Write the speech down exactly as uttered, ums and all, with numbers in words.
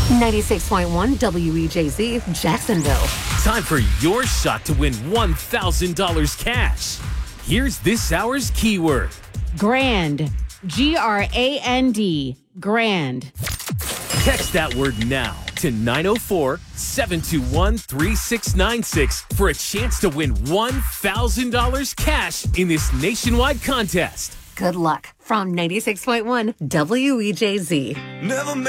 ninety-six point one W E J Z, Jacksonville. Time for your shot to win one thousand dollars cash. Here's this hour's keyword. Grand. G R A N D. Grand. Text that word now to nine oh four, seven two one, three six nine six for a chance to win one thousand dollars cash in this nationwide contest. Good luck from ninety-six point one W E J Z. Never